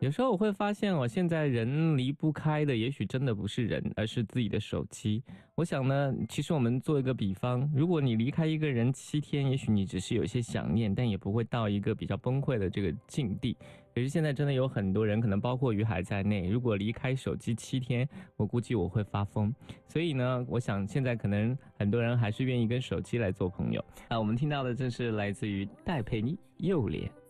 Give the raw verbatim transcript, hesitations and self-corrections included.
有时候我会发现哦，现在人离不开的，也许真的不是人，而是自己的手机。我想呢，其实我们做一个比方，如果你离开一个人七天，也许你只是有一些想念，但也不会到一个比较崩溃的这个境地。可是现在真的有很多人，可能包括于海在内，如果离开手机七天，我估计我会发疯。所以呢，我想现在可能很多人还是愿意跟手机来做朋友。啊，我们听到的这是来自于戴佩妮《幼脸》。